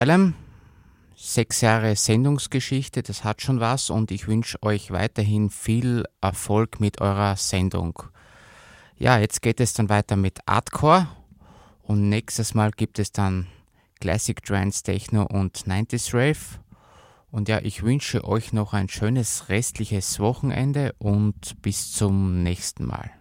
allem 6 Jahre Sendungsgeschichte, das hat schon was und ich wünsche euch weiterhin viel Erfolg mit eurer Sendung. Ja, jetzt geht es dann weiter mit Artcore und nächstes Mal gibt es dann Classic Trance, Techno und 90s Rave. Und ja, ich wünsche euch noch ein schönes restliches Wochenende und bis zum nächsten Mal.